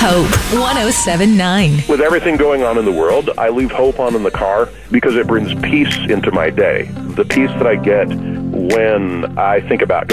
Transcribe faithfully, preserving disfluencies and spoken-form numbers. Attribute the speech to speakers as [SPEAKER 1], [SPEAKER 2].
[SPEAKER 1] Hope one oh seven point nine.
[SPEAKER 2] With everything going on in the world, I leave Hope on in the car because it brings peace into my day. The peace that I get when I think about God.